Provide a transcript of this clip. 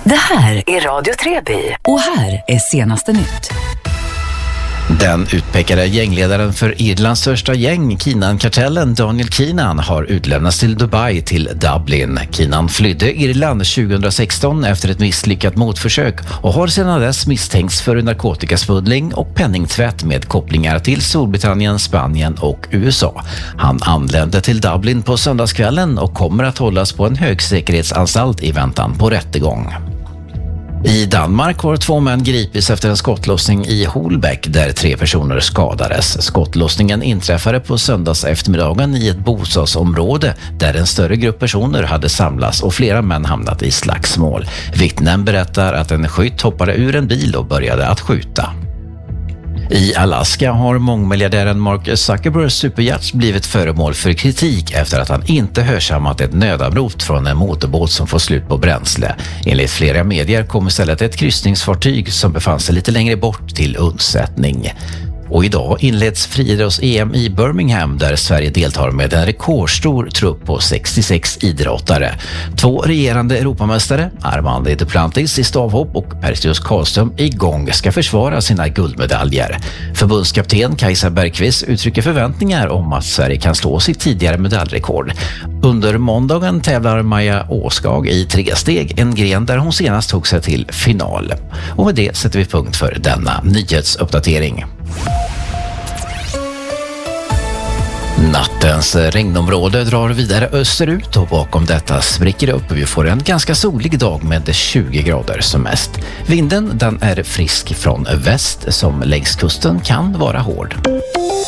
Det här är Radio Treby och här är senaste nytt. Den utpekade gängledaren för Irlands största gäng, Keenan-kartellen, Daniel Keenan, har utlämnats till Dubai till Dublin. Keenan flydde Irland 2016 efter ett misslyckat motförsök och har sedan dess misstänkts för narkotikasmuggling och penningtvätt med kopplingar till Storbritannien, Spanien och USA. Han anlände till Dublin på söndagskvällen och kommer att hållas på en högsäkerhetsanstalt i väntan på rättegång. I Danmark har 2 män gripits efter en skottlossning i Holbæk där 3 personer skadades. Skottlossningen inträffade på söndags eftermiddagen i ett bostadsområde där en större grupp personer hade samlats och flera män hamnat i slagsmål. Vittnen berättar att en skytt hoppade ur en bil och började att skjuta. I Alaska har mångmiljardären Mark Zuckerbergs superyacht blivit föremål för kritik efter att han inte hörsammat ett nödanrop från en motorbåt som får slut på bränsle. Enligt flera medier kom istället ett kryssningsfartyg som befann sig lite längre bort till undsättning. Och idag inleds friidrotts-EM i Birmingham där Sverige deltar med en rekordstor trupp på 66 idrottare. 2 regerande Europamästare, Armand Duplantis i stavhopp och Perseus Karlström i gång, ska försvara sina guldmedaljer. Förbundskapten Kajsa Bergqvist uttrycker förväntningar om att Sverige kan slå sitt tidigare medaljrekord. Under måndagen tävlar Maja Åskag i 3-steg, en gren där hon senast tog sig till final. Och med det sätter vi punkt för denna nyhetsuppdatering. Nattens regnområde drar vidare österut och bakom detta spricker det upp och vi får en ganska solig dag med 20 grader som mest. Vinden den är frisk från väst som längs kusten kan vara hård.